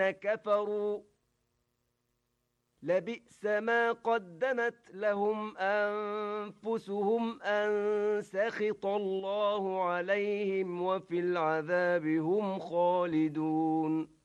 كفروا لبئس ما قدمت لهم أنفسهم أن سخط الله عليهم وفي العذاب هم خالدون